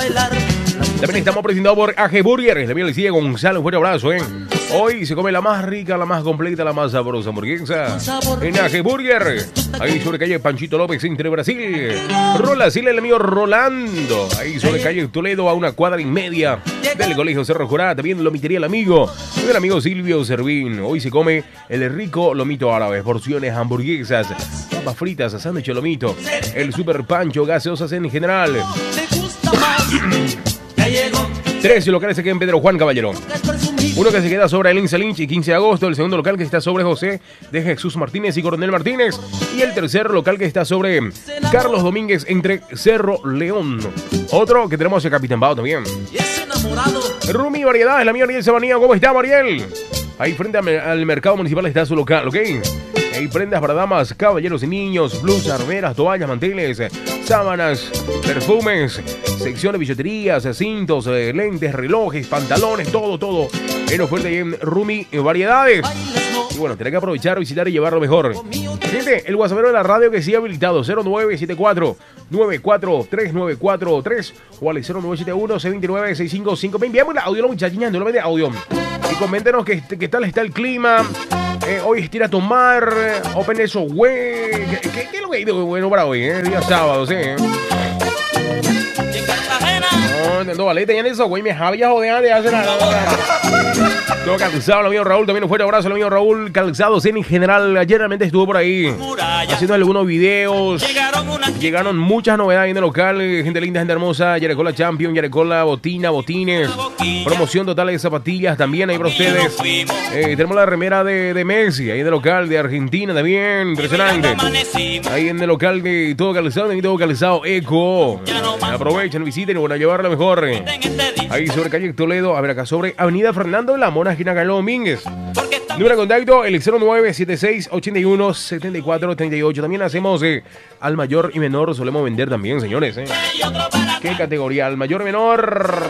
También estamos presentados por AG Burger. Le sigue Gonzalo, un fuerte abrazo, Hoy se come la más rica, la más completa, la más sabrosa hamburguesa en AG Burger. Ahí sobre calle Panchito López, entre Brasil. Rola, el amigo Rolando. Ahí sobre calle Toledo, a 1,5 cuadras del Colegio Cerro Jurá. También lomitería el amigo del amigo Silvio Servín. Hoy se come el rico lomito árabe. Porciones, hamburguesas, papas fritas, sándwich de lomito. El super pancho, gaseosas en general. 13 locales aquí en Pedro Juan Caballero. Uno que se queda sobre el Elisa Lynch y 15 de agosto. El segundo local que está sobre José de Jesús Martínez y Coronel Martínez. Y el tercer local que está sobre Carlos Domínguez entre Cerro León. Otro que tenemos el Capitán Bao también. Rumi Variedades, la mía Ariel Sabanía. ¿Cómo está, Mariel? Ahí frente al mercado municipal está su local, ¿ok? Hay prendas para damas, caballeros y niños, blusas, armeras, toallas, manteles, sábanas, perfumes, sección de billeterías, cintos, lentes, relojes, pantalones, todo en oferta y en Rumi Variedades. Y bueno, tenés que aprovechar, visitar y llevarlo mejor. Gente, el WhatsApp de la radio que sigue habilitado, 0974-943-943 o al 0971-629-655. Enviamos el audio, muchachos, no lo de audio. Y coméntenos qué tal está el clima. Hoy es tira a tomar, open eso, güey. ¿Qué es lo que hay de bueno para hoy, Día sábado, sí. No, vale, tenían eso, güey, me había joder de hacer nada. Todo Calzado, el amigo Raúl, también un fuerte abrazo al amigo Raúl Calzados en general. Ayer realmente estuvo por ahí haciendo algunos videos. Llegaron muchas novedades en el local, gente linda, gente hermosa. Yarecola Champion, Yarecola botines, promoción total de zapatillas también ahí para ustedes. Tenemos la remera de Messi, ahí en el local de Argentina también, impresionante. Ahí en el local de Todo Calzado Eco. Aprovechen, visiten y bueno, a llevarla mejor. Ahí sobre calle Toledo, a ver acá sobre Avenida Fernando de la Mona, esquina Carlos Domínguez. Número de contacto, el 0976-81-7438. También hacemos al mayor y menor, solemos vender también, señores. ¿Qué categoría? Al mayor y menor.